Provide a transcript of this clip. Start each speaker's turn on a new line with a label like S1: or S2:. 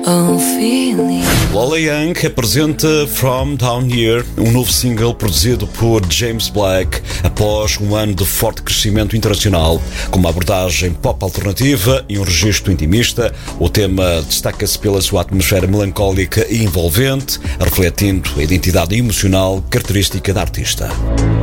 S1: Lola Young apresenta From Down Here, um novo single produzido por James Blake após um ano de forte crescimento internacional. Com uma abordagem pop alternativa e um registro intimista, o tema destaca-se pela sua atmosfera melancólica e envolvente, refletindo a identidade emocional característica da artista.